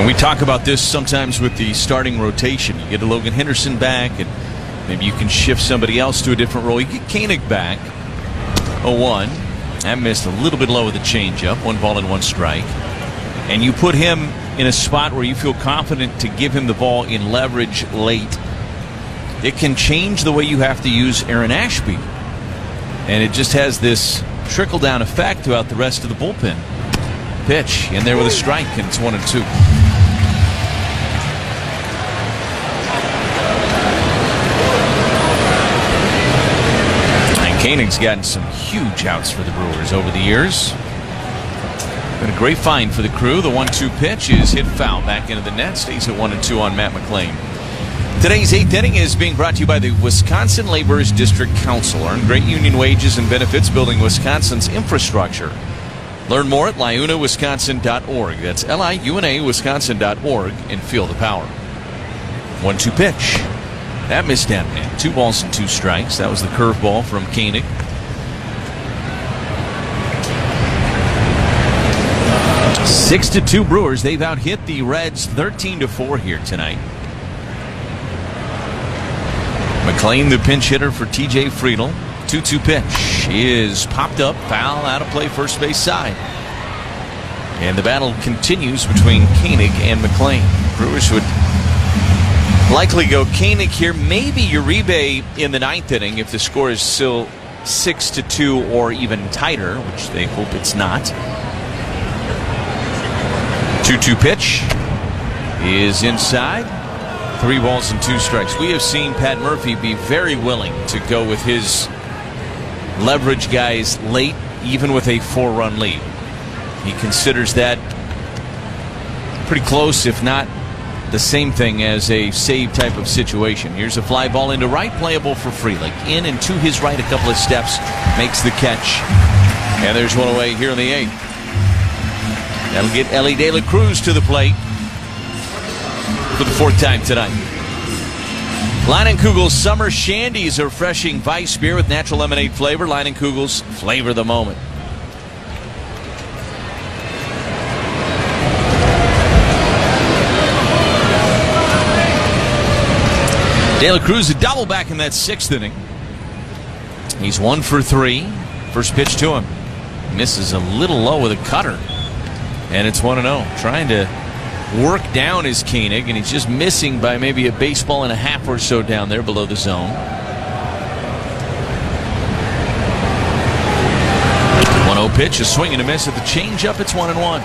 And we talk about this sometimes with the starting rotation. You get a Logan Henderson back, and maybe you can shift somebody else to a different role. You get Koenig back. 0-1. That missed a little bit low with the changeup. 1 ball and 1 strike. And you put him in a spot where you feel confident to give him the ball in leverage late. It can change the way you have to use Aaron Ashby. And it just has this trickle-down effect throughout the rest of the bullpen. Pitch in there with a strike, and it's 1-2. And Koenig's gotten some huge outs for the Brewers over the years. Been a great find for the crew. The 1-2 pitch is hit foul back into the net. Stays at 1-2 on Matt McLain. Today's 8th inning is being brought to you by the Wisconsin Laborers District Council. Earn great union wages and benefits building Wisconsin's infrastructure. Learn more at liunawisconsin.org. That's liunawisconsin.org and feel the power. 1-2 pitch. That missed down man. 2 balls and 2 strikes. That was the curveball from Koenig. 6-2 Brewers. They've out-hit the Reds 13-4 here tonight. McLain, the pinch hitter for TJ Friedl. 2-2 pitch is popped up, foul, out of play, first base side. And the battle continues between Koenig and McLain. Brewers would likely go Koenig here, maybe Uribe in the 9th inning if the score is still 6-2 or even tighter, which they hope it's not. 2-2 pitch is inside. 3 balls and 2 strikes. We have seen Pat Murphy be very willing to go with his leverage guys late, even with a 4-run lead. He considers that pretty close, if not the same thing as a save type of situation. Here's a fly ball into right, playable for Frelick. In and to his right a couple of steps, makes the catch. And there's one away here in the 8th. That'll get Elly De La Cruz to the plate for the 4th time tonight. Leinenkugel's Summer Shandy is a refreshing Weiss beer with natural lemonade flavor. Leinenkugel's, flavor the moment. De La Cruz a double back in that 6th inning. He's 1 for 3. First pitch to him. Misses a little low with a cutter. And it's 1-0. Trying to work down is Koenig, and he's just missing by maybe a baseball and a half or so down there below the zone. 1-0 pitch, a swing and a miss at the changeup. It's 1-1.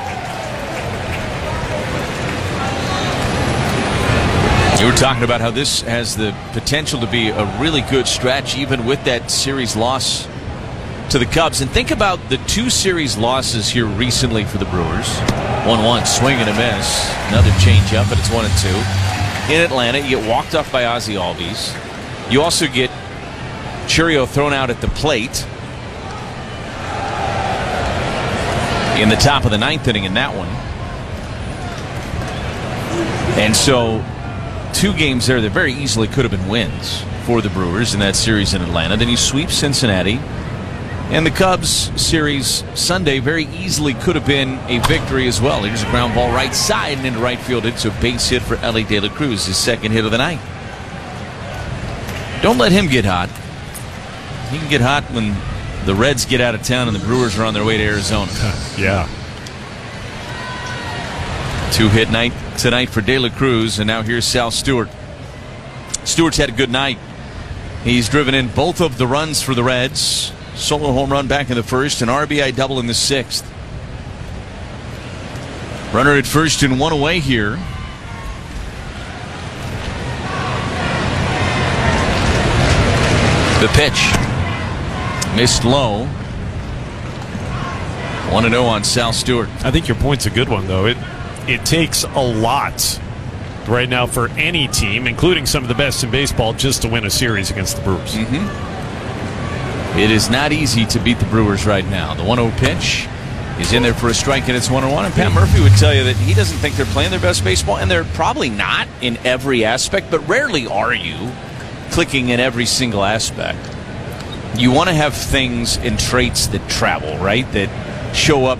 You were talking about how this has the potential to be a really good stretch, even with that series loss to the Cubs. And think about the 2 series losses here recently for the Brewers. 1-1, swing and a miss. Another changeup, but it's 1-2. In Atlanta, you get walked off by Ozzie Albies. You also get Chourio thrown out at the plate in the top of the 9th inning in that one. And so 2 games there that very easily could have been wins for the Brewers in that series in Atlanta. Then you sweep Cincinnati. And the Cubs series Sunday very easily could have been a victory as well. Here's a ground ball right side and into right field. It's a base hit for Elly De La Cruz, his 2nd hit of the night. Don't let him get hot. He can get hot when the Reds get out of town and the Brewers are on their way to Arizona. Yeah. 2-hit night tonight for De La Cruz, and now here's Sal Stewart. Stewart's had a good night. He's driven in both of the runs for the Reds. Solo home run back in the 1st, an RBI double in the 6th. Runner at first and 1 away here. The pitch. Missed low. 1-0 on Sal Stewart. I think your point's a good one, though. It takes a lot right now for any team, including some of the best in baseball, just to win a series against the Brewers. Mm-hmm. It is not easy to beat the Brewers right now. The 1-0 pitch is in there for a strike, and it's 1-1. And Pat Murphy would tell you that he doesn't think they're playing their best baseball, and they're probably not in every aspect, but rarely are you clicking in every single aspect. You want to have things and traits that travel, right? That show up